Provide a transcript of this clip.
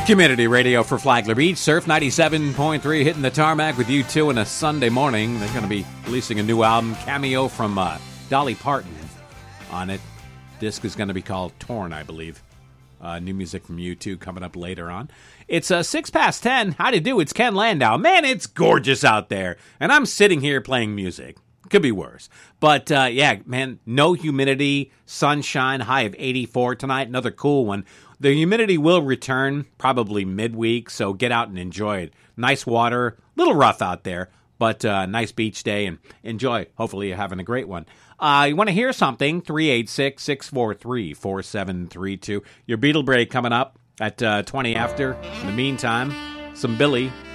Community radio for Flagler Beach. Surf 97.3 hitting the tarmac with you two on a Sunday morning. They're going to be releasing a new album, cameo from Dolly Parton on it. Disc is going to be called Torn, I believe. New music from U2 coming up later on. It's 6 past 10. How do you do? It's Ken Landau. Man, it's gorgeous out there. And I'm sitting here playing music. Could be worse. But, yeah, man, no humidity, sunshine, high of 84 tonight. Another cool one. The humidity will return probably midweek, so get out and enjoy it. Nice water, a little rough out there, but nice beach day, and enjoy. Hopefully you're having a great one. You want to hear something, 386-643-4732. Your Beatle break coming up at 20 after. In the meantime, some Billy